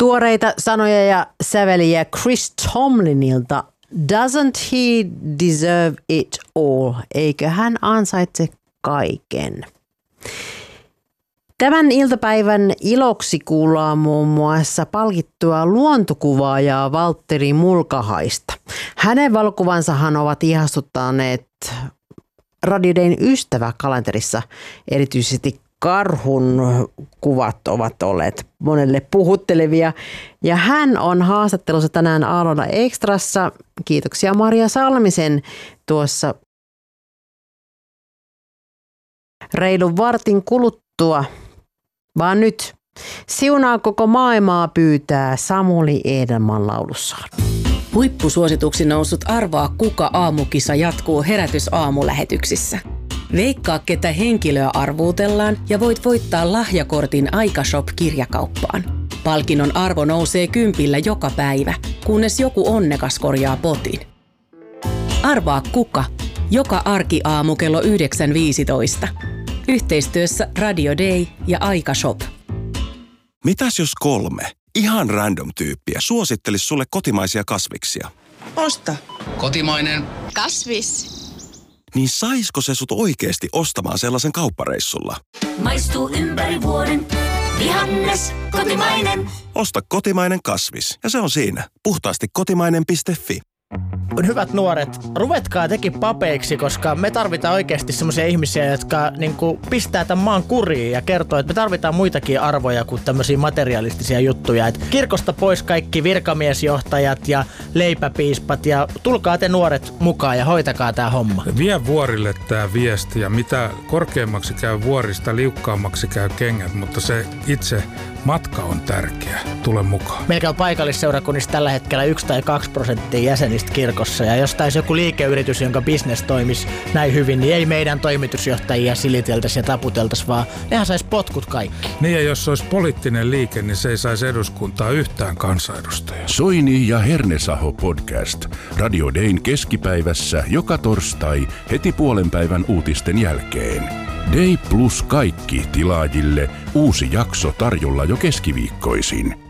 Tuoreita sanoja ja säveliä Chris Tomlinilta. Doesn't he deserve it all? Eikö hän ansaitse kaiken? Tämän iltapäivän iloksi kuullaan muun muassa palkittua luontokuvaajaa Valtteri Mulkahaista. Hänen valokuvansahan ovat ihastuttaneet Radio Dayn ystäväkalenterissa. Erityisesti karhun kuvat ovat olleet monelle puhuttelevia. Ja hän on haastattelussa tänään Aallolla Extrassa. Kiitoksia Maria Salmisen tuossa reilun vartin kuluttua. Vaan nyt siunaa koko maailmaa pyytää Samuli Edelman laulussaan. Huippusuosituksi noussut Arvaa kuka -aamukisa jatkuu Herätys-aamulähetyksissä. Veikkaa, ketä henkilöä arvuutellaan ja voit voittaa lahjakortin Aikashop-kirjakauppaan. Palkinnon arvo nousee 10 joka päivä, kunnes joku onnekas korjaa potin. Arvaa kuka, joka arkiaamu kello 9.15. Yhteistyössä Radio Day ja Aikashop. Mitäs jos 3 ihan random tyyppiä suosittelis sulle kotimaisia kasviksia? Osta. Kotimainen. Kasvis. Niin saisko se sut oikeesti ostamaan sellaisen kauppareissulla? Maistuu ympäri vuoden. Vihannes, kotimainen. Osta kotimainen kasvis ja se on siinä. Puhtaasti kotimainen.fi. Hyvät nuoret, ruvetkaa tekin papeiksi, koska me tarvitaan oikeasti semmoisia ihmisiä, jotka pistää tämän maan kuriin ja kertoo, että me tarvitaan muitakin arvoja kuin tämmöisiä materialistisia juttuja. Et kirkosta pois kaikki virkamiesjohtajat ja leipäpiispat ja tulkaa te nuoret mukaan ja hoitakaa tää homma. Vie vuorille tää viesti ja mitä korkeammaksi käy vuorista, liukkaammaksi käy kengät, mutta se itse matka on tärkeä. Tule mukaan. Meillä on paikallisseurakunnissa tällä hetkellä 1 tai 2% jäsenistä kirkossa. Ja jos taisi joku liikeyritys, jonka business toimisi näin hyvin, niin ei meidän toimitusjohtajia siliteltäisi ja taputeltaisi, vaan nehän saisi potkut kaikki. Niin ja jos se olisi poliittinen liike, niin se ei saisi eduskuntaa yhtään kansanedustajaa. Soini ja Hernesaho podcast. Radio Dayn keskipäivässä joka torstai heti puolenpäivän uutisten jälkeen. Day Plus kaikki tilaajille uusi jakso tarjolla jo keskiviikkoisin.